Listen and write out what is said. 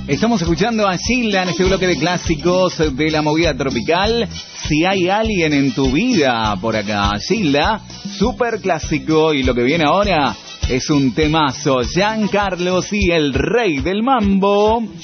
Estamos escuchando a Gilda en este bloque de clásicos de la movida tropical. Si hay alguien en tu vida, por acá, Gilda, súper clásico. Y lo que viene ahora es un temazo. Giancarlo y el rey del mambo.